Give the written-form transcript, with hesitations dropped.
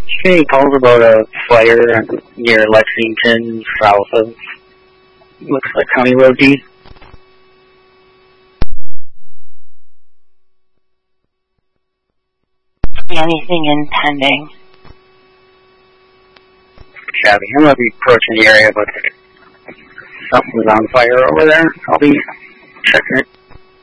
Any calls about a fire near Lexington, south of, looks like County Road D? Anything impending? Shabby. I'm going to be approaching the area, but something's on fire over there. I'll be checking it.